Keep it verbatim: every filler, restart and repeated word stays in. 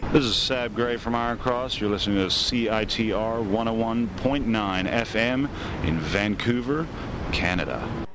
This is Sab Gray from Iron Cross. You're listening to C I T R one oh one point nine F M in Vancouver, Canada.